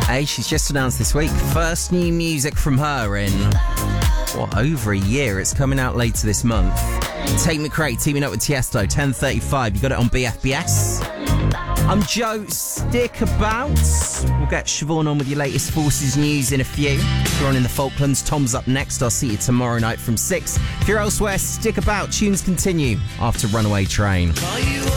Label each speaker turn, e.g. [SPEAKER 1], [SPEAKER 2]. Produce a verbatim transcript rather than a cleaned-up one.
[SPEAKER 1] Hey, she's just announced this week, first new music from her in, what, over a year. It's coming out later this month. Tate McRae teaming up with Tiesto, ten thirty-five. You got it on B F B S. I'm Joe. Stick about. We'll get Siobhan on with your latest Forces news in a few. If you're on in the Falklands, Tom's up next. I'll see you tomorrow night from six. If you're elsewhere, stick about. Tunes continue after Runaway Train.